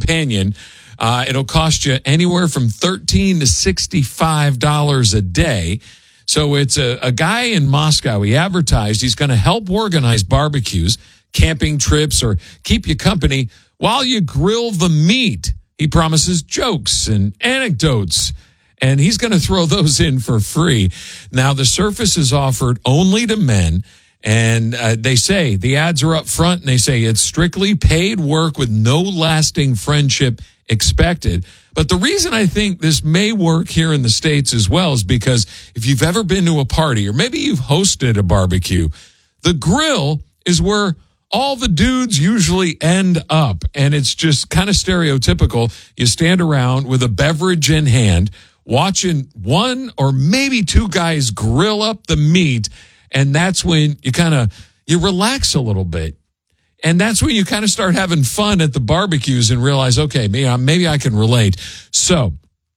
companion. It'll cost you anywhere from $13 to $65 a day. So it's a guy in Moscow. He advertised he's going to help organize barbecues, camping trips, or keep you company while you grill the meat. He promises jokes and anecdotes, and he's going to throw those in for free. Now, the service is offered only to men, and they say the ads are up front, and they say it's strictly paid work with no lasting friendship expected. But the reason I think this may work here in the States as well is because if you've ever been to a party or maybe you've hosted a barbecue, the grill is where all the dudes usually end up. And it's just kind of stereotypical. You stand around with a beverage in hand, watching one or maybe two guys grill up the meat. And that's when you relax a little bit. And that's when you kind of start having fun at the barbecues and realize, okay, maybe I can relate. So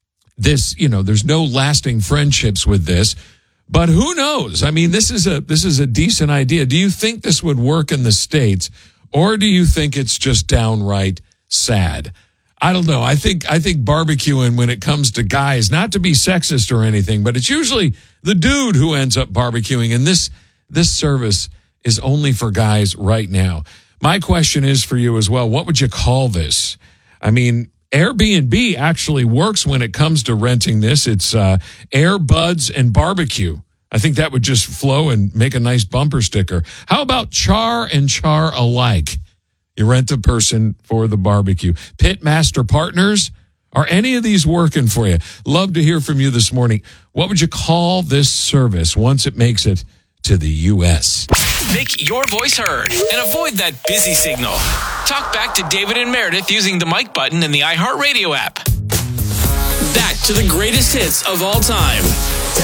this, there's no lasting friendships with this, but who knows? I mean, this is a decent idea. Do you think this would work in the States, or do you think it's just downright sad? I don't know. I think barbecuing, when it comes to guys, not to be sexist or anything, but it's usually the dude who ends up barbecuing, and this service is only for guys right now. My question is for you as well. What would you call this? I mean, Airbnb actually works when it comes to renting this. It's Air Buds and Barbecue. I think that would just flow and make a nice bumper sticker. How about Char and Char alike? You rent a person for the barbecue. Pitmaster Partners, are any of these working for you? Love to hear from you this morning. What would you call this service once it makes it to the U.S.? Make your voice heard and avoid that busy signal. Talk back to David and Meredith using the mic button in the iHeartRadio app. Back to the greatest hits of all time.